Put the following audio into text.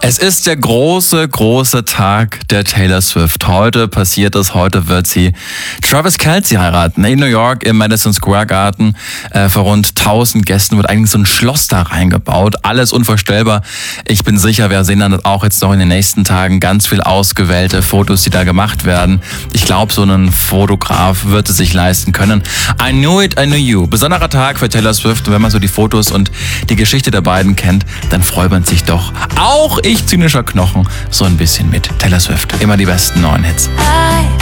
Es ist der große, große Tag der Taylor Swift. Heute passiert es, heute wird sie Travis Kelce heiraten. In New York im Madison Square Garden. Vor rund 1000 Gästen wird eigentlich so ein Schloss da reingebaut. Alles unvorstellbar. Ich bin sicher, wir sehen dann auch jetzt noch in den nächsten Tagen ganz viel ausgewählte Fotos, die da gemacht werden. Ich glaube, so ein Fotograf wird es sich leisten können. I knew it, I knew you. Besonderer Tag für Taylor Swift. Und wenn man so die Fotos und die Geschichte der beiden kennt, dann freut man sich doch. Auch ich, zynischer Knochen, so ein bisschen mit Taylor Swift. Immer die besten neuen Hits.